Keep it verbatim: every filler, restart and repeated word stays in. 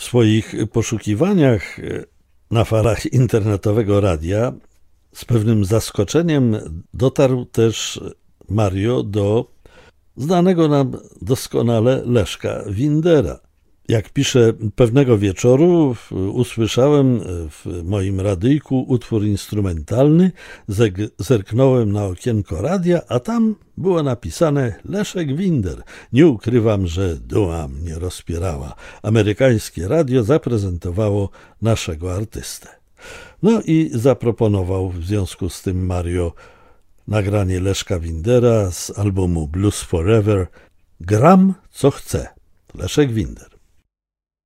swoich poszukiwaniach na falach internetowego radia z pewnym zaskoczeniem dotarł też Mario do znanego nam doskonale Leszka Windera. Jak pisze, pewnego wieczoru usłyszałem w moim radyjku utwór instrumentalny, zerknąłem na okienko radia, a tam było napisane Leszek Winder. Nie ukrywam, że duma mnie rozpierała. Amerykańskie radio zaprezentowało naszego artystę. No i zaproponował w związku z tym Mario nagranie Leszka Windera z albumu Blues Forever. Gram co chcę. Leszek Winder.